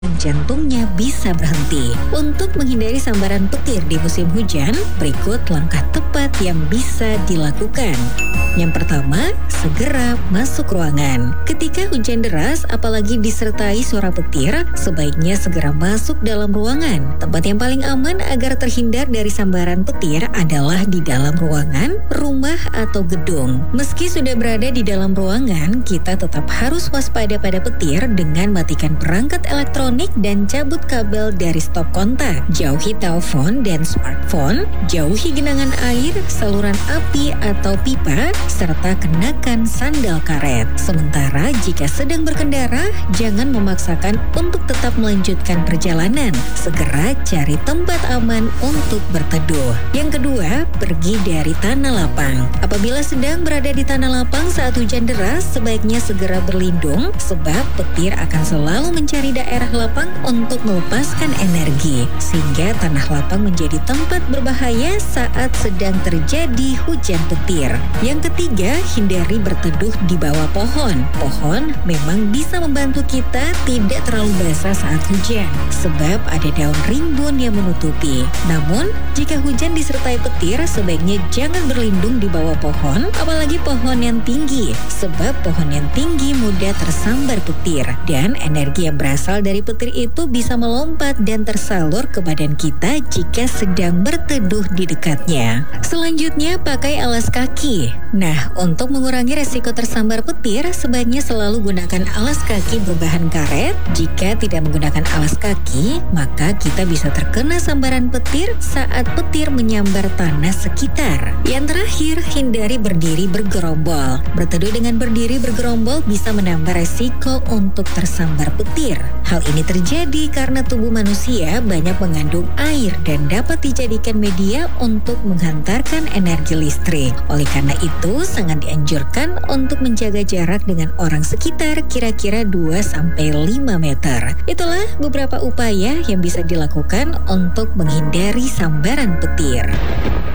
jantungnya bisa berhenti. Untuk menghindari sambaran petir di musim hujan, berikut langkah tepat yang bisa dilakukan. Yang pertama, segera masuk ruangan. Ketika hujan deras, apalagi disertai suara petir, sebaiknya segera masuk dalam ruangan. Tempat yang paling aman agar terhindar dari sambaran petir adalah di dalam ruangan, rumah, atau gedung. Meski sudah berada di dalam ruangan, kita tetap harus waspada pada petir dengan matikan perangkat elektronik dan cabut kabel dari stop kontak. Jauhi telepon dan smartphone, jauhi genangan air, saluran api atau pipa, serta kenakan sandal karet. Sementara jika sedang berkendara, jangan memaksakan untuk tetap melanjutkan perjalanan. Segera cari tempat aman untuk berteduh. Yang kedua, pergi dari tanah lapang. Apabila sedang berada di tanah lapang saat hujan deras, sebaiknya segera berlindung sebab petir akan selalu mencari daerah lapang untuk melepaskan energi, sehingga tanah lapang menjadi tempat berbahaya saat sedang terjadi hujan petir. Yang ketiga, hindari berteduh di bawah pohon. Pohon memang bisa membantu kita tidak terlalu basah saat hujan, sebab ada daun rimbun yang menutupi. Namun, jika hujan disertai petir, sebaiknya jangan berlindung di bawah pohon, apalagi pohon yang tinggi, sebab pohon yang tinggi mudah tersambar petir, dan energi yang berasal dari petir itu bisa melompat dan tersalur ke badan kita jika sedang berteduh di dekatnya. Selanjutnya, pakai alas kaki. Nah, untuk mengurangi resiko tersambar petir, sebaiknya selalu gunakan alas kaki berbahan karet. Jika tidak menggunakan alas kaki, maka kita bisa terkena sambaran petir saat petir menyambar tanah sekitar. Yang terakhir, hindari berdiri bergerombol. Berteduh dengan berdiri bergerombol bisa menambah resiko untuk tersambar petir. Hal ini terjadi karena tubuh manusia banyak mengandung air dan dapat dijadikan media untuk menghantarkan energi listrik. Oleh karena itu, sangat dianjurkan untuk menjaga jarak dengan orang sekitar kira-kira 2-5 meter. Itulah beberapa upaya yang bisa dilakukan untuk menghindari sambaran petir.